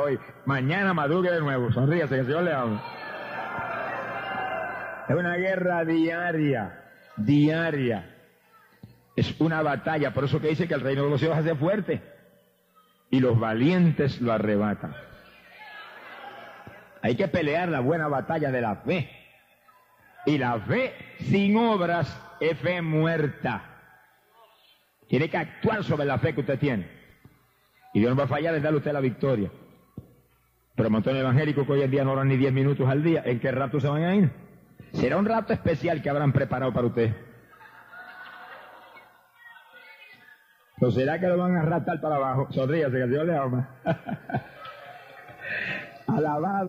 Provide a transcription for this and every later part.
hoy. Mañana madrugue de nuevo. Sonríase, que el Señor le habla. Es una guerra diaria. Diaria. Es una batalla. Por eso que dice que el reino de los cielos hace fuerte. Y los valientes lo arrebatan. Hay que pelear la buena batalla de la fe. Y la fe sin obras es fe muerta. Tiene que actuar sobre la fe que usted tiene. Y Dios no va a fallar en darle a usted la victoria. Pero montones evangélicos que hoy en día no oran ni 10 minutos al día, ¿en qué rato se van a ir? Será un rato especial que habrán preparado para usted. ¿O será que lo van a arrastrar para abajo? Sonríase, que el Dios le ama. Alabado.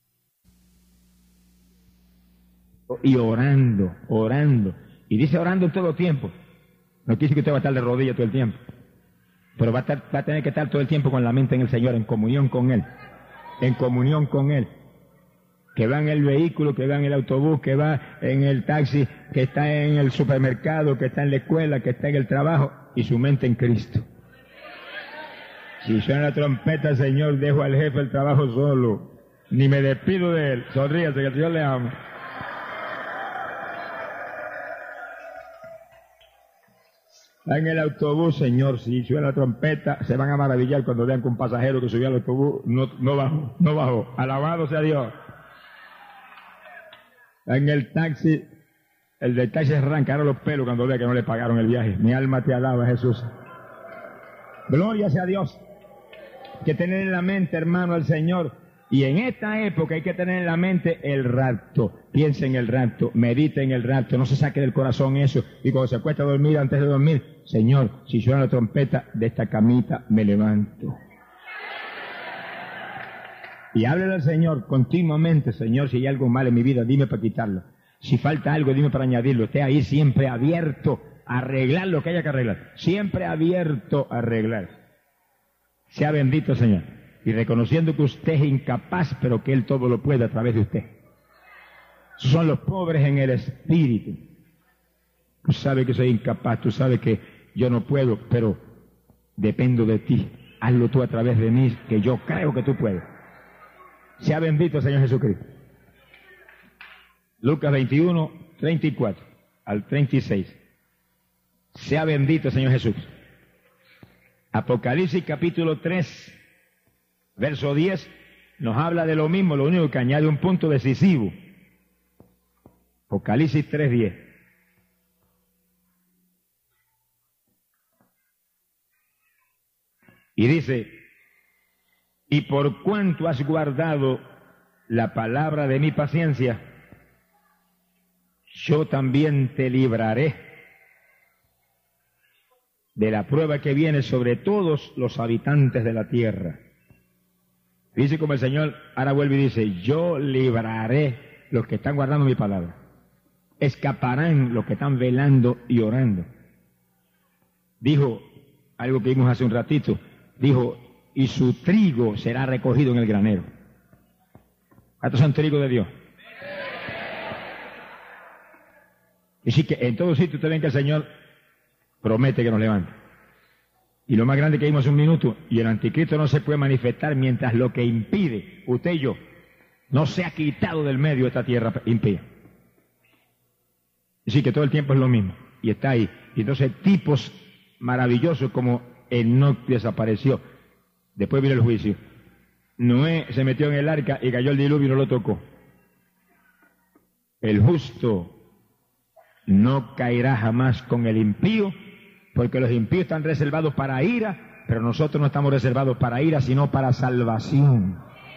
Y orando, orando. Y dice orando en todo tiempo. No quiere decir que usted va a estar de rodillas todo el tiempo. Pero va a tener que estar todo el tiempo con la mente en el Señor, en comunión con Él. En comunión con Él. Que va en el vehículo, que va en el autobús, que va en el taxi, que está en el supermercado, que está en la escuela, que está en el trabajo, y su mente en Cristo. Si suena la trompeta, Señor, dejo al jefe el trabajo solo. Ni me despido de él. Sonríase, que el Señor le ama. En el autobús, Señor, si suena la trompeta, se van a maravillar cuando vean que un pasajero que subió al autobús no bajó. Alabado sea Dios. En el taxi, el del taxi se arrancaron los pelos cuando vea que no le pagaron el viaje. Mi alma te alaba, Jesús. Gloria sea a Dios. Hay que tener en la mente, hermano, al Señor. Y en esta época hay que tener en la mente el rapto. Piense en el rapto, medite en el rapto, no se saque del corazón eso. Y cuando se acuesta a dormir, antes de dormir, Señor, si suena la trompeta, de esta camita me levanto. Y háblele al Señor continuamente, Señor, si hay algo mal en mi vida, dime para quitarlo. Si falta algo, dime para añadirlo. Esté ahí siempre abierto a arreglar lo que haya que arreglar. Siempre abierto a arreglar. Sea bendito, Señor. Y reconociendo que usted es incapaz, pero que Él todo lo puede a través de usted. Son los pobres en el espíritu. Tú sabes que soy incapaz, tú sabes que yo no puedo, pero dependo de ti. Hazlo tú a través de mí, que yo creo que tú puedes. Sea bendito, Señor Jesucristo. Lucas 21, 34 al 36. Sea bendito, Señor Jesús. Apocalipsis capítulo 3, verso 10, nos habla de lo mismo, lo único que añade un punto decisivo. Apocalipsis 3, 10. Y dice, y por cuanto has guardado la palabra de mi paciencia, yo también te libraré de la prueba que viene sobre todos los habitantes de la tierra. Dice como el Señor, ahora vuelve y dice, yo libraré los que están guardando mi palabra. Escaparán los que están velando y orando. Dijo algo que vimos hace un ratito, dijo, y su trigo será recogido en el granero. ¿Cuántos son trigo de Dios? Y sí que en todo sitio usted ven que el Señor promete que nos levante. Y lo más grande que vimos hace un minuto, y el anticristo no se puede manifestar mientras lo que impide, usted y yo, no se ha quitado del medio de esta tierra impía. Y sí que todo el tiempo es lo mismo, y está ahí. Y entonces tipos maravillosos como Enoc desapareció. Después vino el juicio. Noé se metió en el arca y cayó el diluvio y no lo tocó. El justo no caerá jamás con el impío, porque los impíos están reservados para ira, pero nosotros no estamos reservados para ira, sino para salvación.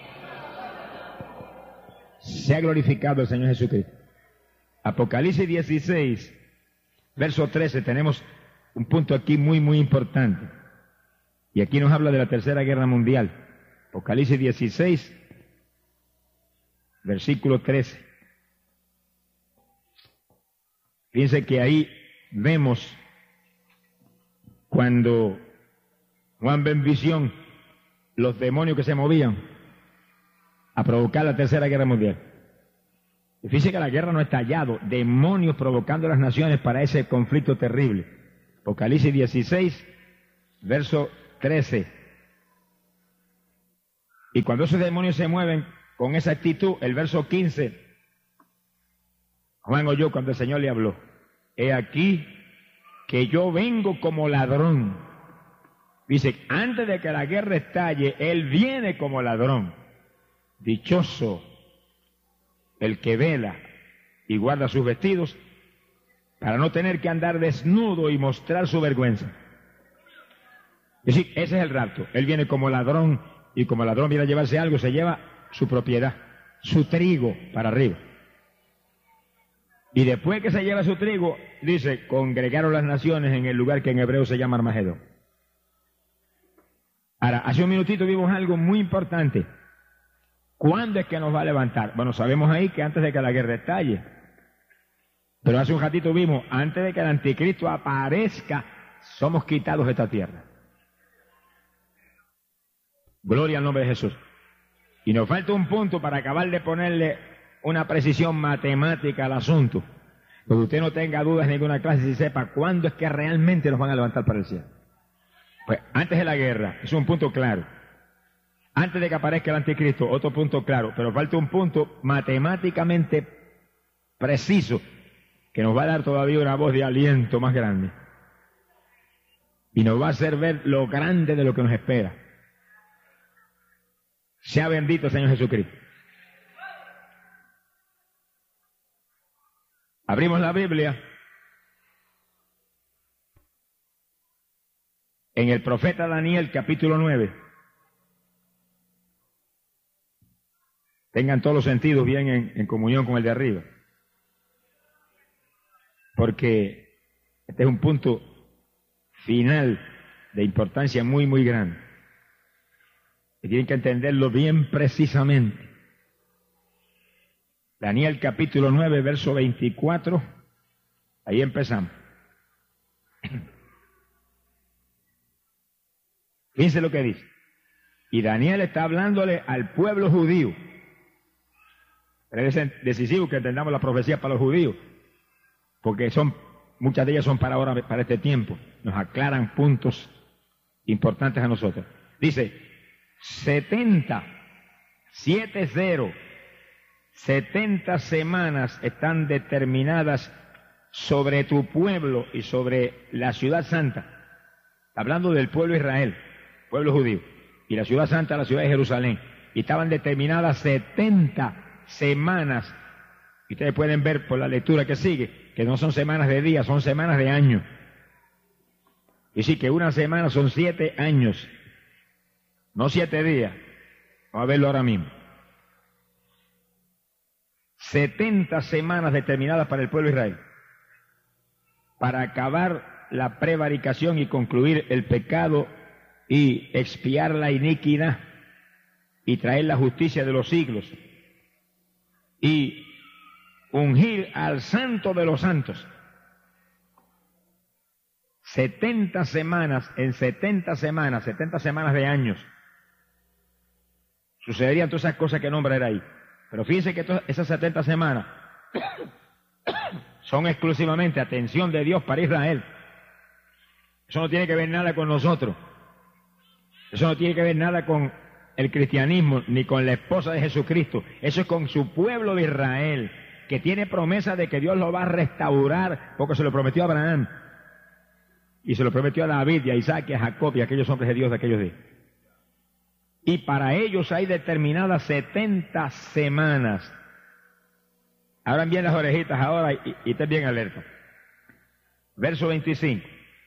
Sea glorificado el Señor Jesucristo. Apocalipsis 16, verso 13, tenemos un punto aquí muy, muy importante. Y aquí nos habla de la Tercera Guerra Mundial. Apocalipsis 16, versículo 13. Fíjense que ahí vemos cuando Juan ve en visión los demonios que se movían a provocar la Tercera Guerra Mundial. Y fíjense que la guerra no ha estallado, demonios provocando a las naciones para ese conflicto terrible. Apocalipsis 16, verso 13. Y cuando esos demonios se mueven con esa actitud, el verso 15, Juan oyó cuando el Señor le habló: he aquí que yo vengo como ladrón. Dice, antes de que la guerra estalle, Él viene como ladrón. Dichoso el que vela y guarda sus vestidos para no tener que andar desnudo y mostrar su vergüenza. Es decir, ese es el rapto. Él viene como ladrón, y como ladrón viene a llevarse algo, se lleva su propiedad, su trigo para arriba. Y después que se lleva su trigo, dice, congregaron las naciones en el lugar que en hebreo se llama Armagedón. Ahora, hace un minutito vimos algo muy importante. ¿Cuándo es que nos va a levantar? Bueno, sabemos ahí que antes de que la guerra estalle. Pero hace un ratito vimos, antes de que el anticristo aparezca, somos quitados de esta tierra. Gloria al nombre de Jesús. Y nos falta un punto para acabar de ponerle una precisión matemática al asunto. Porque usted no tenga dudas en ninguna clase y sepa cuándo es que realmente nos van a levantar para el cielo. Pues antes de la guerra, es un punto claro. Antes de que aparezca el anticristo, otro punto claro. Pero falta un punto matemáticamente preciso que nos va a dar todavía una voz de aliento más grande. Y nos va a hacer ver lo grande de lo que nos espera. Sea bendito el Señor Jesucristo. Abrimos la Biblia en el profeta Daniel, capítulo 9. Tengan todos los sentidos bien en comunión con el de arriba. Porque este es un punto final de importancia muy, muy grande. Y tienen que entenderlo bien precisamente. Daniel capítulo 9, verso 24. Ahí empezamos. Fíjense lo que dice. Y Daniel está hablándole al pueblo judío. Pero es decisivo que entendamos la profecía para los judíos, porque muchas de ellas son para ahora, para este tiempo. Nos aclaran puntos importantes a nosotros. Dice, 70 semanas están determinadas sobre tu pueblo y sobre la ciudad santa. Hablando del pueblo Israel, pueblo judío, y la ciudad santa, la ciudad de Jerusalén. Y estaban determinadas 70 semanas. Y ustedes pueden ver por la lectura que sigue, que no son semanas de días, son semanas de años. Y sí, que una semana son 7 años, no 7 días. Vamos a verlo ahora mismo. 70 semanas determinadas para el pueblo de Israel, para acabar la prevaricación y concluir el pecado y expiar la iniquidad y traer la justicia de los siglos y ungir al santo de los santos. 70 semanas, en 70 semanas de años, sucederían todas esas cosas que nombra ahí. Pero fíjense que esas 70 semanas son exclusivamente atención de Dios para Israel. Eso no tiene que ver nada con nosotros. Eso no tiene que ver nada con el cristianismo, ni con la esposa de Jesucristo. Eso es con su pueblo de Israel, que tiene promesa de que Dios lo va a restaurar, porque se lo prometió a Abraham, y se lo prometió a David, y a Isaac, y a Jacob, y a aquellos hombres de Dios de aquellos días. Y para ellos hay determinadas 70 semanas. Abran bien las orejitas ahora y estén bien alerta. Verso 25.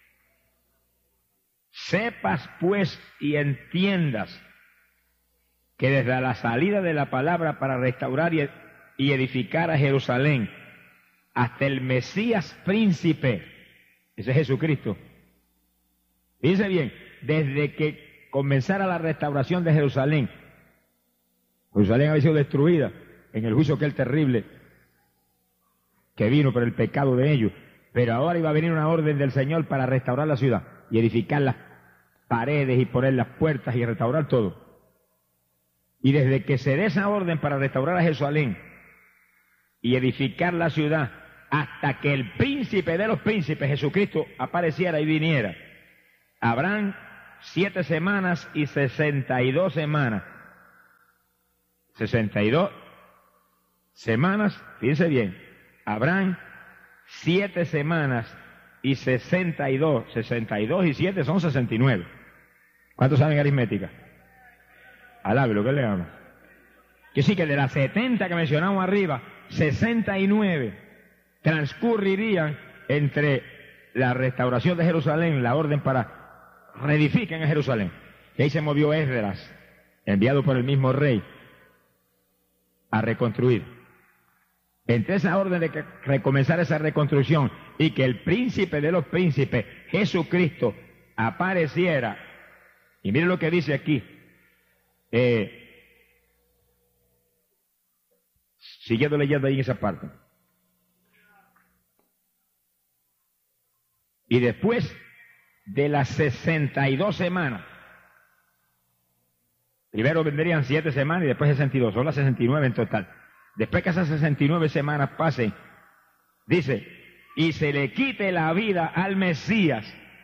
Sepas pues y entiendas que desde la salida de la palabra para restaurar y edificar a Jerusalén hasta el Mesías príncipe, ese es Jesucristo. Fíjense bien, desde que comenzara la restauración de Jerusalén. Jerusalén había sido destruida en el juicio aquel terrible que vino por el pecado de ellos, pero ahora iba a venir una orden del Señor para restaurar la ciudad y edificar las paredes y poner las puertas y restaurar todo. Y desde que se dé esa orden para restaurar a Jerusalén y edificar la ciudad hasta que el príncipe de los príncipes, Jesucristo, apareciera y viniera, habrán 7 semanas y 62 semanas. 62 semanas, fíjense bien, habrán 7 semanas y 62 y 7 son 69. ¿Cuántos saben aritmética? Alábelo, ¿qué le llama? Que sí, que de las 70 que mencionamos arriba, 69 transcurrirían entre la restauración de Jerusalén, la orden para reedificar en Jerusalén. Y ahí se movió Esdras, enviado por el mismo rey, a reconstruir. Entre esa orden de que recomenzar esa reconstrucción y que el príncipe de los príncipes, Jesucristo, apareciera. Y miren lo que dice aquí. Siguiendo leyendo ahí en esa parte. Y después de las 62 semanas, primero vendrían 7 semanas y después 62, son las 69 en total. Después que esas 69 semanas pasen, dice, y se le quite la vida al Mesías.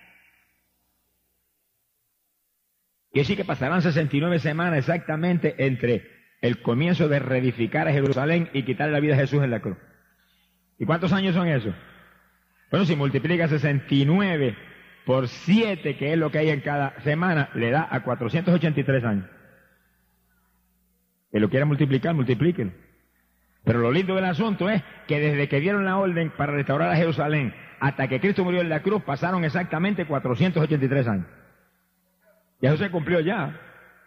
Y así que pasarán 69 semanas exactamente entre el comienzo de reedificar a Jerusalén y quitar la vida a Jesús en la cruz. ¿Y cuántos años son esos? Bueno, si multiplica 69 por 7, que es lo que hay en cada semana, le da a 483 años. Que lo quiera multiplicar, multiplíquelo. Pero lo lindo del asunto es que desde que dieron la orden para restaurar a Jerusalén hasta que Cristo murió en la cruz, pasaron exactamente 483 años. Y eso se cumplió ya.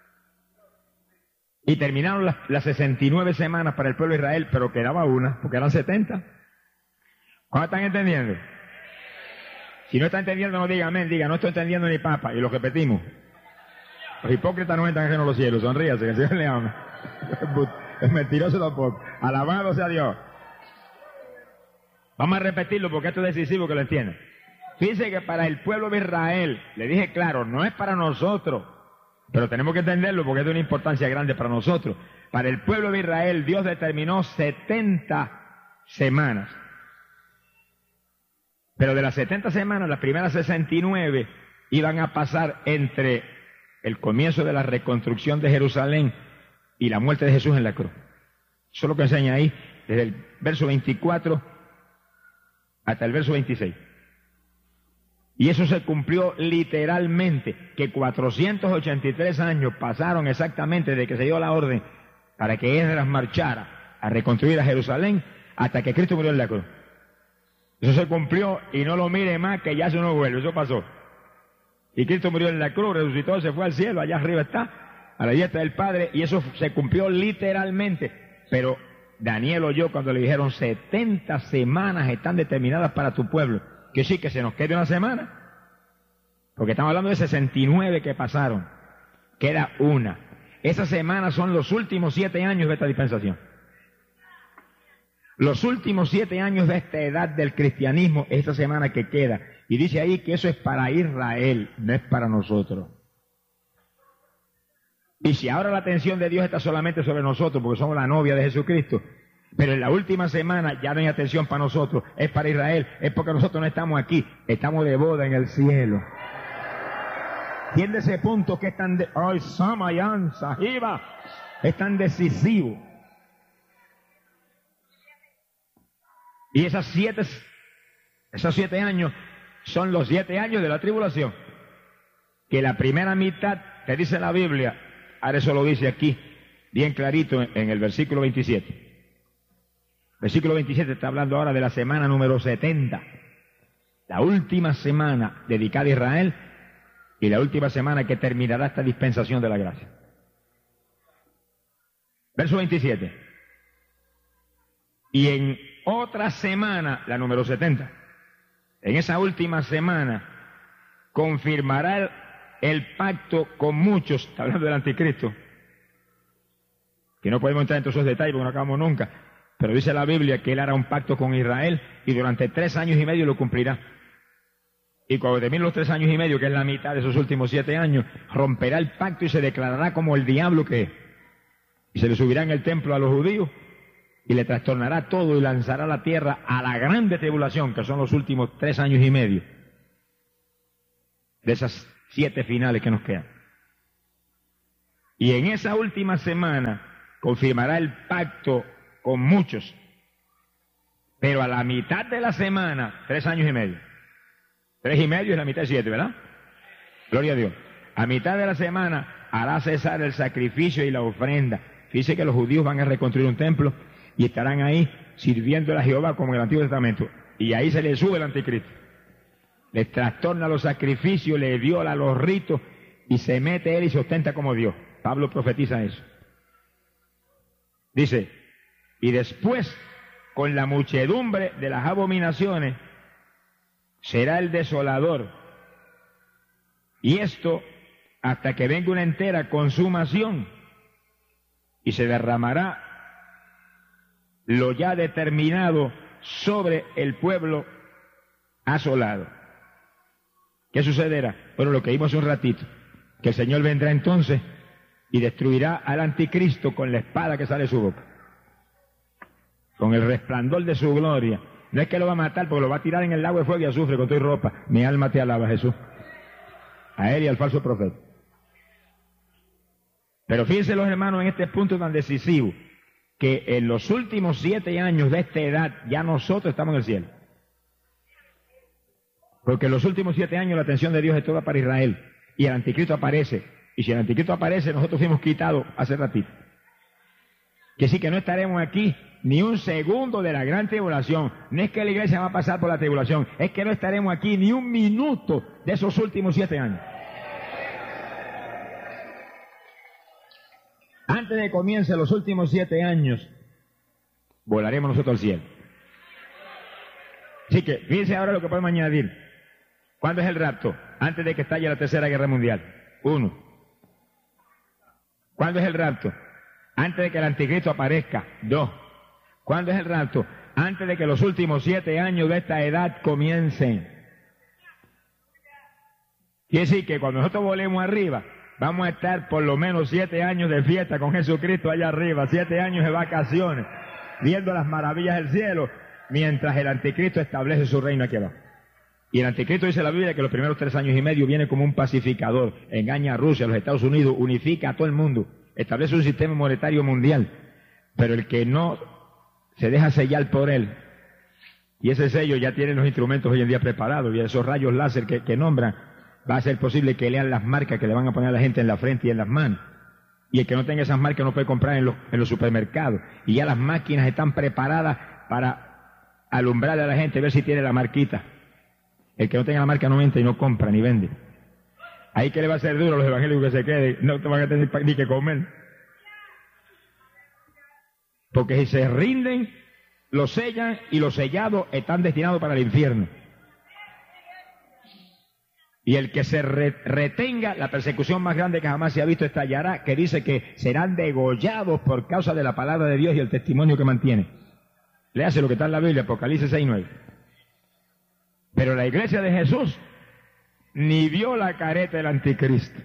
Y terminaron las 69 semanas para el pueblo de Israel, pero quedaba una, porque eran 70. ¿Cómo están entendiendo? Si no está entendiendo, no diga amén, diga, no estoy entendiendo ni papa, y lo repetimos. Los hipócritas no entran en los cielos, sonríase, que el Señor le ama. Es mentiroso tampoco. Alabado sea Dios. Vamos a repetirlo porque esto es decisivo que lo entiendan. Fíjense que para el pueblo de Israel, le dije claro, no es para nosotros, pero tenemos que entenderlo porque es de una importancia grande para nosotros. Para el pueblo de Israel, Dios determinó 70 semanas. Pero de las 70 semanas, las primeras 69 iban a pasar entre el comienzo de la reconstrucción de Jerusalén y la muerte de Jesús en la cruz. Eso es lo que enseña ahí, desde el verso 24 hasta el verso 26. Y eso se cumplió literalmente, que 483 años pasaron exactamente desde que se dio la orden para que Esdras marchara a reconstruir a Jerusalén hasta que Cristo murió en la cruz. Eso se cumplió y no lo mire más, que ya eso no vuelve, eso pasó. Y Cristo murió en la cruz, resucitó, se fue al cielo, allá arriba está, a la diestra del Padre, y eso se cumplió literalmente. Pero Daniel oyó cuando le dijeron 70 semanas están determinadas para tu pueblo. Que sí, que se nos quede una semana. Porque estamos hablando de 69 que pasaron. Queda una. Esas semanas son los últimos 7 años de esta dispensación. Los últimos 7 años de esta edad del cristianismo, esta semana que queda. Y dice ahí que eso es para Israel, no es para nosotros. Y si ahora la atención de Dios está solamente sobre nosotros, porque somos la novia de Jesucristo, pero en la última semana ya no hay atención para nosotros, es para Israel, es porque nosotros no estamos aquí, estamos de boda en el cielo. ¿Entiende ese punto que es tan es tan decisivo? Y esos 7 años son los 7 años de la tribulación. Que la primera mitad, te dice la Biblia, ahora eso lo dice aquí, bien clarito en el versículo 27. Versículo 27 está hablando ahora de la semana número 70. La última semana dedicada a Israel y la última semana que terminará esta dispensación de la gracia. Verso 27. Y en otra semana, la número 70, en esa última semana, confirmará el pacto con muchos, está hablando del anticristo, que no podemos entrar en todos esos detalles porque no acabamos nunca, pero dice la Biblia que él hará un pacto con Israel y durante 3 años y medio lo cumplirá. Y cuando termine los 3 años y medio, que es la mitad de esos últimos 7 años, romperá el pacto y se declarará como el diablo que es. Y se le subirá en el templo a los judíos y le trastornará todo y lanzará a la tierra a la grande tribulación, que son los últimos 3 años y medio de esas 7 finales que nos quedan. Y en esa última semana confirmará el pacto con muchos. Pero a la mitad de la semana, 3 años y medio. 3 y medio es la mitad de 7, ¿verdad? Gloria a Dios. A mitad de la semana hará cesar el sacrificio y la ofrenda. Fíjese que los judíos van a reconstruir un templo y estarán ahí sirviendo a Jehová como en el Antiguo Testamento. Y ahí se les sube el anticristo. Les trastorna los sacrificios, les viola los ritos y se mete él y se ostenta como Dios. Pablo profetiza eso. Dice, y después, con la muchedumbre de las abominaciones, será el desolador. Y esto hasta que venga una entera consumación y se derramará lo ya determinado sobre el pueblo asolado. ¿Qué sucederá? Bueno, lo que vimos hace un ratito, que el Señor vendrá entonces y destruirá al anticristo con la espada que sale de su boca, con el resplandor de su gloria. No es que lo va a matar, porque lo va a tirar en el lago de fuego y azufre con toda ropa. Mi alma te alaba, Jesús. A él y al falso profeta. Pero fíjense los hermanos en este punto tan decisivo, que en los últimos 7 años de esta edad ya nosotros estamos en el cielo. Porque en los últimos 7 años la atención de Dios es toda para Israel. Y el anticristo aparece. Y si el anticristo aparece, nosotros fuimos quitados hace ratito. Que sí que no estaremos aquí ni un segundo de la gran tribulación. No es que la iglesia va a pasar por la tribulación, es que no estaremos aquí ni un minuto de esos últimos 7 años. Antes de que comiencen los últimos 7 años, volaremos nosotros al cielo. Así que, fíjense ahora lo que podemos añadir. ¿Cuándo es el rapto? Antes de que estalle la Tercera Guerra Mundial. 1. ¿Cuándo es el rapto? Antes de que el anticristo aparezca. 2. ¿Cuándo es el rapto? Antes de que los últimos 7 años de esta edad comiencen. Quiere decir que cuando nosotros volemos arriba, vamos a estar por lo menos 7 años de fiesta con Jesucristo allá arriba, 7 años de vacaciones, viendo las maravillas del cielo, mientras el anticristo establece su reino aquí abajo. Y el anticristo dice la Biblia que los primeros 3 años y medio viene como un pacificador, engaña a Rusia, a los Estados Unidos, unifica a todo el mundo, establece un sistema monetario mundial. Pero el que no se deja sellar por él, y ese sello ya tiene los instrumentos hoy en día preparados, y esos rayos láser que nombran, va a ser posible que lean las marcas que le van a poner a la gente en la frente y en las manos. Y el que no tenga esas marcas no puede comprar en los supermercados. Y ya las máquinas están preparadas para alumbrar a la gente, ver si tiene la marquita. El que no tenga la marca no entra y no compra ni vende. Ahí que le va a ser duro a los evangélicos que se queden, no te van a tener ni que comer. Porque si se rinden, los sellan y los sellados están destinados para el infierno. Y el que se retenga, la persecución más grande que jamás se ha visto estallará, que dice que serán degollados por causa de la palabra de Dios y el testimonio que mantiene. Léase lo que está en la Biblia, Apocalipsis 6:9. Pero la iglesia de Jesús ni vio la careta del anticristo,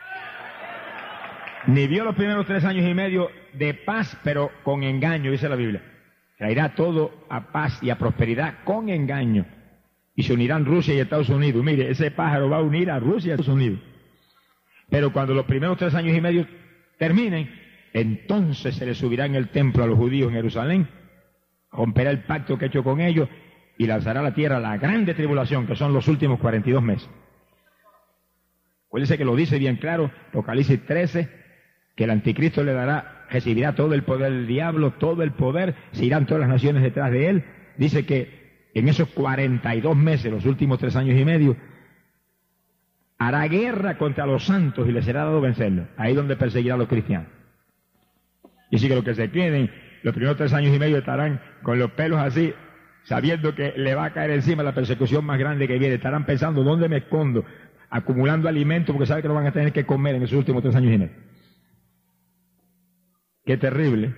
ni vio los primeros 3 años y medio de paz, pero con engaño, dice la Biblia. Traerá todo a paz y a prosperidad con engaño. Y se unirán Rusia y Estados Unidos. Mire, ese pájaro va a unir a Rusia y a Estados Unidos. Pero cuando los primeros 3 años y medio terminen, entonces se les subirá en el templo a los judíos en Jerusalén, romperá el pacto que ha hecho con ellos y lanzará a la tierra la grande tribulación, que son los últimos 42 meses. Acuérdense que lo dice bien claro, Apocalipsis 13, que el anticristo recibirá todo el poder del diablo, todo el poder, se irán todas las naciones detrás de él. Dice que en esos 42 meses, los últimos 3 años y medio, hará guerra contra los santos y les será dado vencerlos. Ahí donde perseguirá a los cristianos. Y así que los que se queden, los primeros 3 años y medio estarán con los pelos así, sabiendo que le va a caer encima la persecución más grande que viene. Estarán pensando, ¿dónde me escondo? Acumulando alimentos porque saben que no van a tener que comer en esos últimos 3 años y medio. Qué terrible.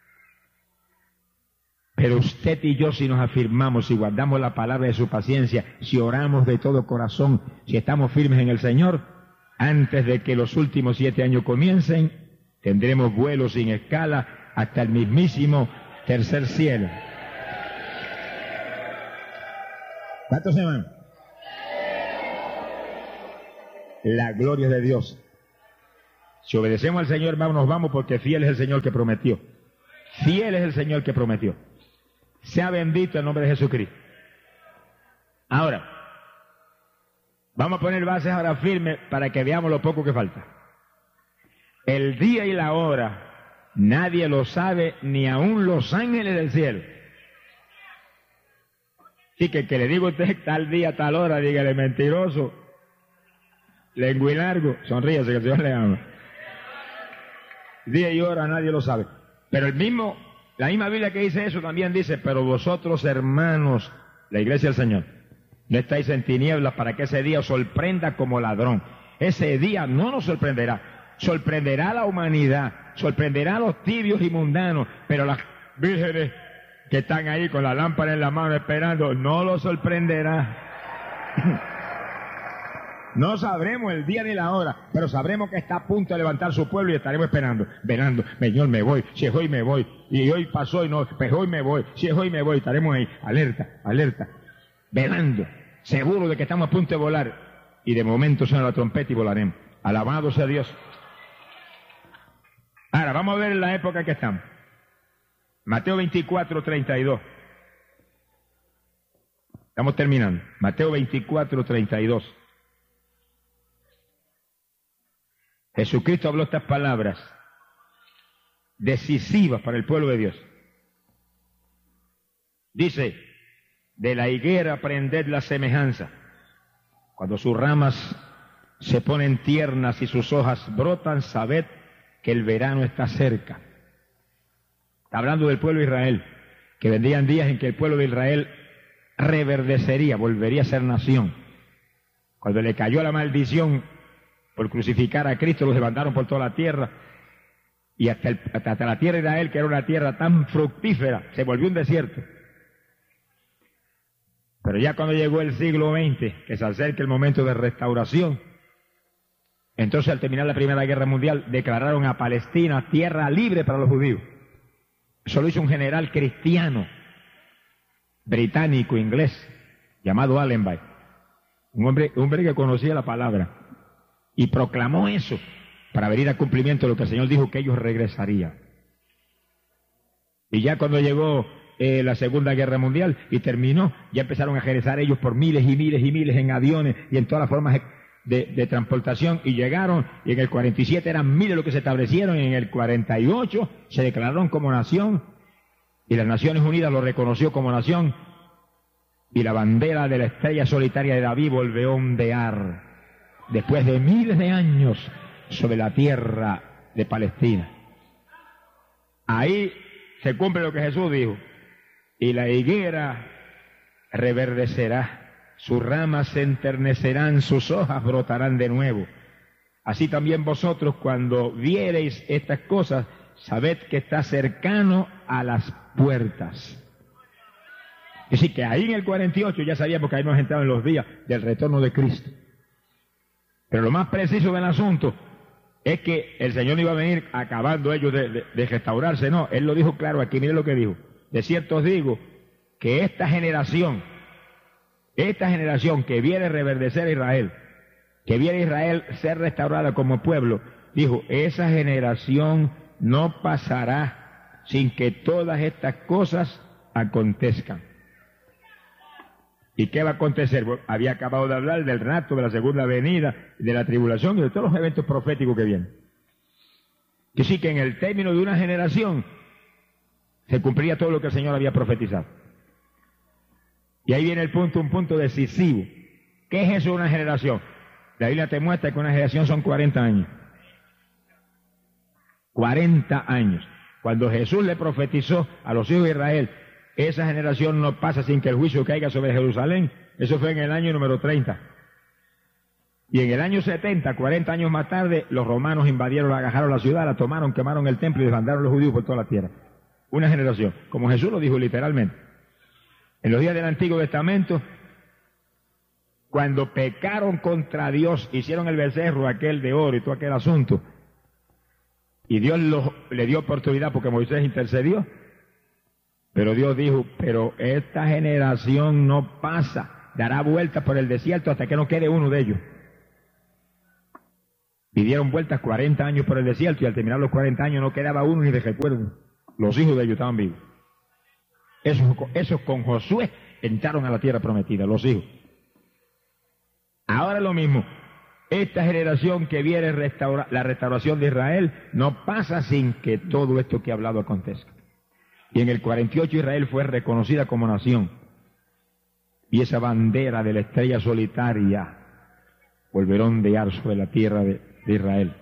Pero usted y yo, si nos afirmamos, si guardamos la palabra de su paciencia, si oramos de todo corazón, si estamos firmes en el Señor, antes de que los últimos 7 años comiencen, tendremos vuelos sin escala hasta el mismísimo tercer cielo. ¿Cuántos se van? La gloria de Dios. Si obedecemos al Señor, hermano, nos vamos porque fiel es el Señor que prometió. Fiel es el Señor que prometió. Sea bendito el nombre de Jesucristo. Ahora, vamos a poner bases ahora firmes para que veamos lo poco que falta. El día y la hora, nadie lo sabe, ni aun los ángeles del cielo. Así que le digo a usted tal día, tal hora, dígale mentiroso, lenguilargo, sonríase que el Señor le ama. Día y hora nadie lo sabe. Pero la misma Biblia que dice eso también dice, pero vosotros hermanos, la iglesia del Señor, no estáis en tinieblas para que ese día os sorprenda como ladrón. Ese día no nos sorprenderá a la humanidad, sorprenderá a los tibios y mundanos, pero las vírgenes que están ahí con la lámpara en la mano esperando, no los sorprenderá. No sabremos el día ni la hora, pero sabremos que está a punto de levantar su pueblo y estaremos esperando, velando. Señor, me voy, si es hoy me voy, y hoy pasó y no, pues hoy me voy, si es hoy me voy, estaremos ahí, alerta, alerta, velando, seguro de que estamos a punto de volar, y de momento suena la trompeta y volaremos. Alabado sea Dios. Ahora, vamos a ver la época en que estamos. Mateo 24, 32. Estamos terminando. Mateo 24, 32. Jesucristo habló estas palabras decisivas para el pueblo de Dios. Dice, de la higuera aprended la semejanza. Cuando sus ramas se ponen tiernas y sus hojas brotan, sabed que el verano está cerca. Está hablando del pueblo de Israel, que vendrían días en que el pueblo de Israel reverdecería, volvería a ser nación. Cuando le cayó la maldición por crucificar a Cristo, los levantaron por toda la tierra, y hasta la tierra de Israel, que era una tierra tan fructífera, se volvió un desierto. Pero ya cuando llegó el siglo XX, que se acerca el momento de restauración, entonces al terminar la Primera Guerra Mundial, declararon a Palestina tierra libre para los judíos. Eso lo hizo un general cristiano, británico, inglés, llamado Allenby, un hombre que conocía la palabra, y proclamó eso para venir a cumplimiento de lo que el Señor dijo, que ellos regresarían. Y ya cuando llegó la Segunda Guerra Mundial y terminó, ya empezaron a regresar ellos por miles y miles y miles en aviones y en todas las formas de transportación, y llegaron, y en el 47 eran miles los que se establecieron, y en el 48 se declararon como nación, y las Naciones Unidas lo reconoció como nación, y la bandera de la estrella solitaria de David volvió a ondear después de miles de años sobre la tierra de Palestina. Ahí se cumple lo que Jesús dijo, y la higuera reverdecerá, sus ramas se enternecerán, sus hojas brotarán de nuevo. Así también vosotros, cuando viereis estas cosas, sabed que está cercano a las puertas. Es decir, que ahí en el 48 ya sabíamos que habíamos entrado en los días del retorno de Cristo. Pero lo más preciso del asunto es que el Señor no iba a venir acabando ellos de restaurarse, no. Él lo dijo claro aquí, miren lo que dijo. De cierto os digo que esta generación que viene a reverdecer a Israel, que viene a Israel ser restaurada como pueblo, dijo, esa generación no pasará sin que todas estas cosas acontezcan. ¿Y qué va a acontecer? Bueno, había acabado de hablar del rapto, de la segunda venida, de la tribulación y de todos los eventos proféticos que vienen. Que sí, que en el término de una generación se cumplía todo lo que el Señor había profetizado. Y ahí viene el punto, un punto decisivo. ¿Qué es eso de una generación? La Biblia te muestra que una generación son 40 años. 40 años. Cuando Jesús le profetizó a los hijos de Israel, esa generación no pasa sin que el juicio caiga sobre Jerusalén. Eso fue en el año número 30. Y en el año 70, 40 años más tarde, los romanos invadieron, agajaron la ciudad, la tomaron, quemaron el templo y desbandaron a los judíos por toda la tierra. Una generación, como Jesús lo dijo literalmente. En los días del Antiguo Testamento, cuando pecaron contra Dios, hicieron el becerro aquel de oro y todo aquel asunto, y Dios le dio oportunidad porque Moisés intercedió, pero Dios dijo, pero esta generación no pasa, dará vuelta por el desierto hasta que no quede uno de ellos. Y dieron vueltas 40 años por el desierto y al terminar los 40 años no quedaba uno ni de recuerdo. Los hijos de ellos estaban vivos. Esos con Josué entraron a la tierra prometida, los hijos. Ahora lo mismo. Esta generación que viene la restauración de Israel no pasa sin que todo esto que he hablado acontezca. Y en el 48 Israel fue reconocida como nación. Y esa bandera de la estrella solitaria volverá a ondear sobre la tierra de Israel.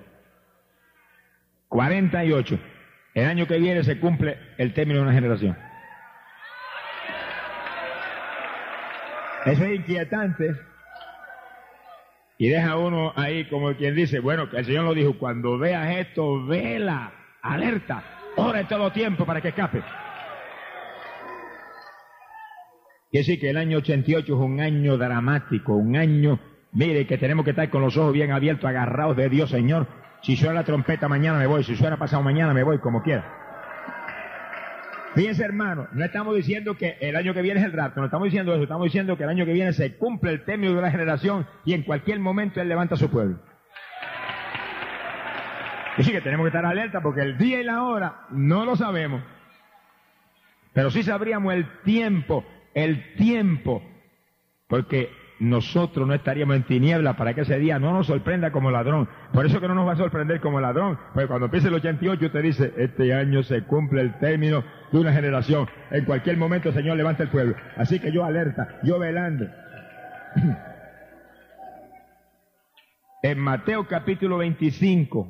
48. El año que viene se cumple el término de una generación. Eso es inquietante. Y deja uno ahí como quien dice, bueno, que el Señor lo dijo, cuando veas esto, vela, alerta, ora en todo tiempo para que escape. Quiere decir que el año 88 es un año dramático, un año, mire, que tenemos que estar con los ojos bien abiertos, agarrados de Dios, Señor. Si suena la trompeta mañana me voy, si suena pasado mañana me voy, como quiera. Fíjense, hermano, no estamos diciendo que el año que viene es el rapto, no estamos diciendo eso, estamos diciendo que el año que viene se cumple el término de una generación y en cualquier momento Él levanta a su pueblo. Y sí que tenemos que estar alerta porque el día y la hora no lo sabemos, pero sí sabríamos el tiempo, porque nosotros no estaríamos en tinieblas para que ese día no nos sorprenda como ladrón. Por eso que no nos va a sorprender como ladrón, porque cuando empiece el 88 usted dice, este año se cumple el término de una generación. En cualquier momento el Señor levanta el pueblo. Así que yo alerta, yo velando. En Mateo capítulo 25,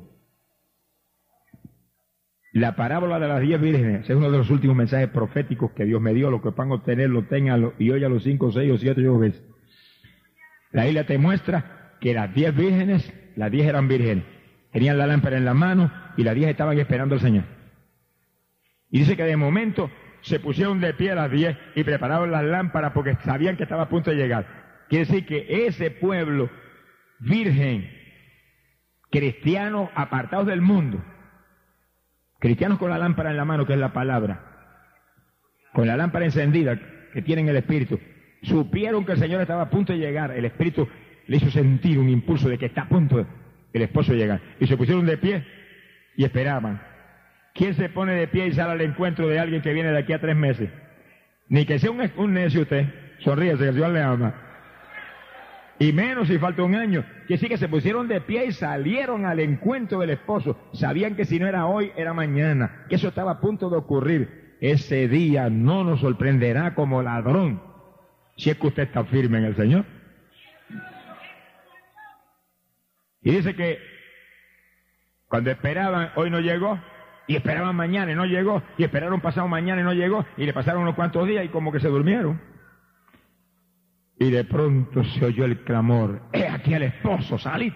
la parábola de las 10 vírgenes, es uno de los últimos mensajes proféticos que Dios me dio. Lo que puedan obtener, lo tengan y oigan los 5, 6 o 7 veces. La Biblia te muestra que las 10 vírgenes, las 10 eran vírgenes. Tenían la lámpara en la mano y las 10 estaban esperando al Señor. Y dice que de momento se pusieron de pie las 10 y prepararon las lámparas porque sabían que estaba a punto de llegar. Quiere decir que ese pueblo virgen, cristianos apartados del mundo, cristianos con la lámpara en la mano, que es la palabra, con la lámpara encendida, que tienen el Espíritu, supieron que el Señor estaba a punto de llegar. El Espíritu le hizo sentir un impulso de que está a punto el esposo de llegar. Y se pusieron de pie y esperaban. ¿Quién se pone de pie y sale al encuentro de alguien que viene de aquí a 3 meses? Ni que sea un necio usted. Sonríese, que el Señor le ama. Y menos si falta un año. Que sí que se pusieron de pie y salieron al encuentro del esposo. Sabían que si no era hoy, era mañana. Que eso estaba a punto de ocurrir. Ese día no nos sorprenderá como ladrón. Si es que usted está firme en el Señor. Y dice que cuando esperaban, hoy no llegó, y esperaban mañana y no llegó, y esperaron pasado mañana y no llegó, y le pasaron unos cuantos días y como que se durmieron. Y de pronto se oyó el clamor, ¡he aquí el esposo, salid!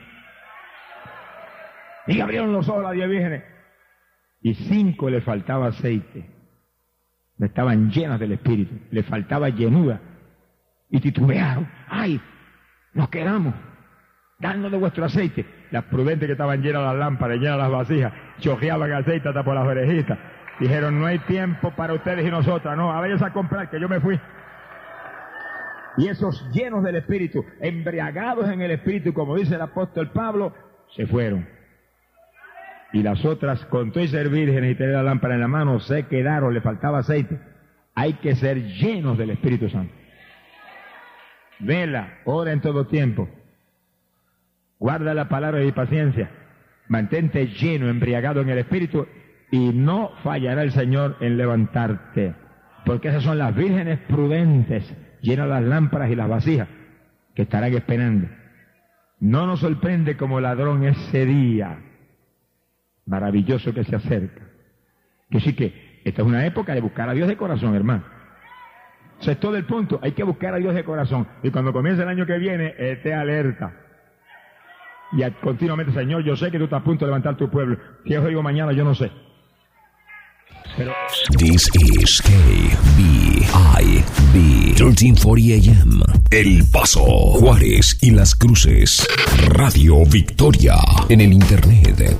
Y abrieron los ojos las 10 vírgenes, y 5 les faltaba aceite. Estaban llenas del Espíritu, les faltaba llenura. Y titubearon, ¡ay! Nos quedamos, danos de vuestro aceite. Las prudentes que estaban llenas las lámparas, llenas las vasijas, chorreaban aceite hasta por las orejitas. Dijeron, no hay tiempo para ustedes y nosotras, no, váyanse a comprar, que yo me fui. Y esos llenos del Espíritu, embriagados en el Espíritu, como dice el apóstol Pablo, se fueron. Y las otras, con todo y ser vírgenes y tener la lámpara en la mano, se quedaron, le faltaba aceite. Hay que ser llenos del Espíritu Santo. Vela, ora en todo tiempo. Guarda la palabra de paciencia. Mantente lleno, embriagado en el Espíritu y no fallará el Señor en levantarte. Porque esas son las vírgenes prudentes, llenas las lámparas y las vasijas, que estarán esperando. No nos sorprende como ladrón ese día maravilloso que se acerca. Que sí que esta es una época de buscar a Dios de corazón, hermano. Ese es todo el punto. Hay que buscar a Dios de corazón. Y cuando comience el año que viene, esté alerta. Y continuamente, Señor, yo sé que tú estás a punto de levantar tu pueblo. Si yo digo mañana, yo no sé. Pero... This is KBIB 1340 AM. El Paso, Juárez y Las Cruces. Radio Victoria. En el internet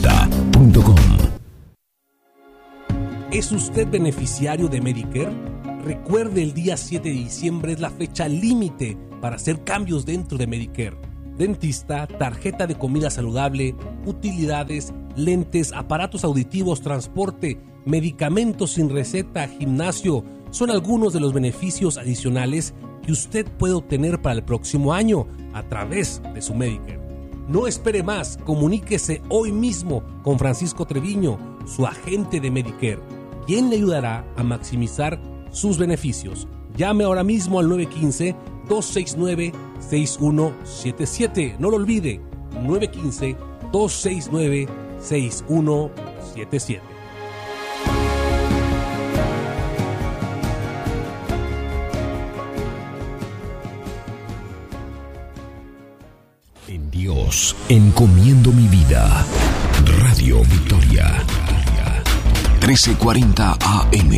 www.kbib1340.com. ¿Es usted beneficiario de Medicare? Recuerde, el día 7 de diciembre es la fecha límite para hacer cambios dentro de Medicare. Dentista, tarjeta de comida saludable, utilidades, lentes, aparatos auditivos, transporte, medicamentos sin receta, gimnasio, son algunos de los beneficios adicionales que usted puede obtener para el próximo año a través de su Medicare. No espere más, comuníquese hoy mismo con Francisco Treviño, su agente de Medicare, quien le ayudará a maximizar sus beneficios. Llame ahora mismo al 915-269-6177. No lo olvide, 915-269-6177. En Dios encomiendo mi vida. Radio Victoria. 1340 AM.